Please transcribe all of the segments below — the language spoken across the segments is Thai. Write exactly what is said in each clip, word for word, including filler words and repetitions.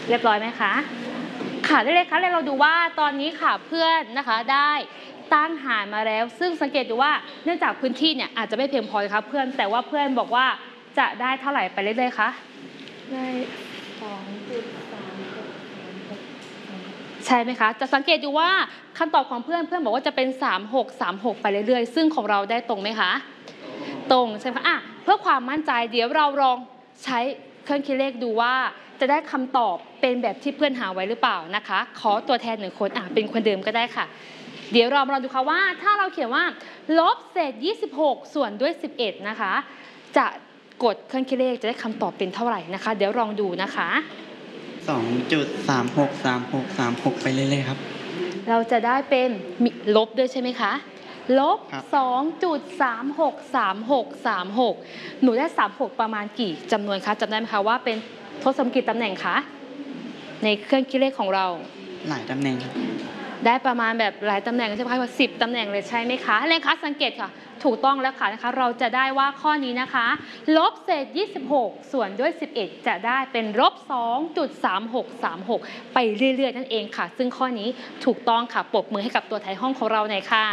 เรียบร้อยไหมคะค่ะได้เลยค่ะแล้วเราดูว่าตอนนี้ค่ะเพื่อนนะคะได้ตั้งหารมาแล้วซึ่งสังเกตดูว่าเนื่องจากพื้นที่เนี่ยอาจจะไม่เพียงพอค่ะเพื่อนแต่ว่าเพื่อนบอกว่าจะได้เท่าไหร่ไปเรื่อยๆคะได้สองจุดสามหกใช่ไหมคะจะสังเกตดูว่าคำตอบของเพื่อนเพื่อนบอกว่าจะเป็นสามหกสามหกไปเรื่อยๆซึ่งของเราได้ตรงไหมคะตรงใช่ไหมคะอ่ะเพื่อความมั่นใจเดี๋ยวเราลองใช้เครื่องคิดเลขดูว่าจะได้คำตอบเป็นแบบที่เพื่อนหาไว้หรือเปล่านะคะขอตัวแทนหนึ่งคนอ่ะเป็นคนเดิมก็ได้ค่ะเดี๋ยวเรามาลองดูค่ะว่าถ้าเราเขียนว่าลบเศษยี่สิบหกส่วนด้วยสิบเอ็ดนะคะจะกดเครื่องคิดเลขจะได้คำตอบเป็นเท่าไหร่นะคะเดี๋ยวลองดูนะคะสองจุดสามหกสามหกสามหกไปเรื่อยๆครับเราจะได้เป็นลบด้วยใช่ไหมคะลบสองจุดสามหกสามหกสามหกหนูได้สามหกประมาณกี่จำนวนคะจำได้ไหมคะว่าเป็นทศกี่ตำแหน่งคะในเครื่องคิดเลขของเราหลายตำแหน่งได้ประมาณแบบหลายตำแหน่งใช่ไหมคะว่าสิบตำแหน่งเลยใช่ไหมคะเลขาสังเกตค่ะถูกต้องแล้วค่ะนะคะเราจะได้ว่าข้อนี้นะคะลบเศษยี่สิบหกส่วนด้วยสิบเอ็ดจะได้เป็นลบ สองจุดสามหกสามหก ไปเรื่อยๆนั่นเองค่ะซึ่งข้อนี้ถูกต้องค่ะปรบมือให้กับตัวแทนห้องของเราหน่อยค่ะ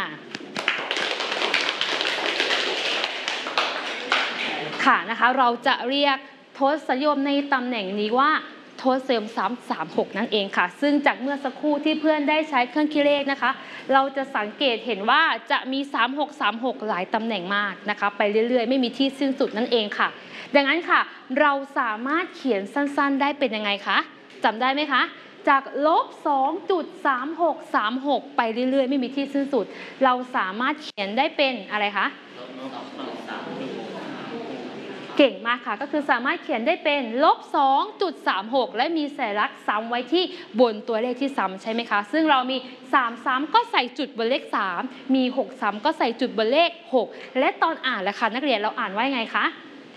ค่ะนะคะเราจะเรียกทศนิยมในตำแหน่งนี้ว่าทศนิยมซ้ำสามหกนั่นเองค่ะซึ่งจากเมื่อสักครู่ที่เพื่อนได้ใช้เครื่องคิดเลขนะคะเราจะสังเกตเห็นว่าจะมีสามหกสามหกหลายตำแหน่งมากนะคะไปเรื่อยๆไม่มีที่สิ้นสุดนั่นเองค่ะดังนั้นค่ะเราสามารถเขียนสั้นๆได้เป็นยังไงคะจำได้ไหมคะจากลบ สองจุดสามหกสามหก ไปเรื่อยๆไม่มีที่สิ้นสุดเราสามารถเขียนได้เป็นอะไรคะเก่งมากค่ะก็คือสามารถเขียนได้เป็นลบ สองจุดสามหก และมีสัญลักษณ์ซ้ำไว้ที่บนตัวเลขที่ซ้ำใช่ไหมคะซึ่งเรามีสามซ้ำก็ใส่จุดบนเลขสามมีหกซ้ำก็ใส่จุดบนเลขหกและตอนอ่านล่ะค่ะนักเรียนเราอ่านว่าไงคะ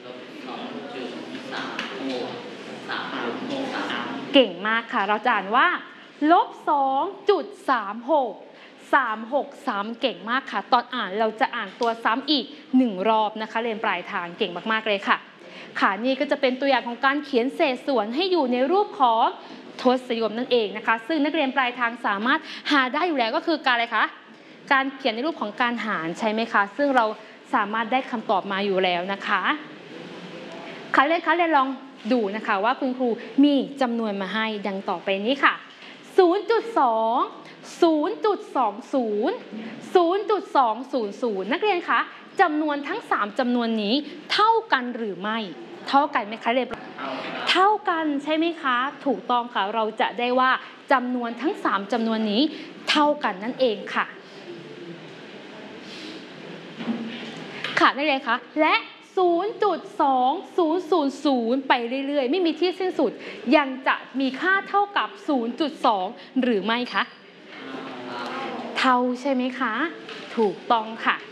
เก่งมากค่ะเราจะอ่านว่าลบ สองจุดสามหกสามหกซ้ำเก่งมากค่ะตอนอ่านเราจะอ่านตัวซ้ำอีกหนึ่งรอบนะคะเรียนปลายทางเก่งมากๆเลยค่ะค่ะนี่ก็จะเป็นตัวอย่างของการเขียนเศษส่วนให้อยู่ในรูปของทศนิยมนั่นเองนะคะซึ่งนักเรียนปลายทางสามารถหาได้อยู่แล้วก็คือการอะไรคะการเขียนในรูปของการหารใช่ไหมคะซึ่งเราสามารถได้คำตอบมาอยู่แล้วนะคะค่ะเลยค่ะเรียนลองดูนะคะว่าคุณครูมีจำนวนมาให้ดังต่อไปนี้ค่ะ ศูนย์จุดสอง ศูนย์จุดสองศูนย์ ศูนย์จุดสองศูนย์ศูนย์ นักเรียนคะจำนวนทั้งสามจำนวนนี้เท่ากันหรือไม่เท่ากันไหมคะเรียนเท่ากันใช่ไหมคะถูกต้องค่ะเราจะได้ว่าจำนวนทั้งสามจำนวนนี้เท่ากันนั่นเองค่ะค่ะนักเรียนคะและ ศูนย์จุดสองศูนย์ศูนย์ศูนย์ ไปเรื่อยๆไม่มีที่สิ้นสุดยังจะมีค่าเท่ากับ ศูนย์จุดสอง หรือไม่คะเท่าใช่ไหมคะถูกต้องค่ะ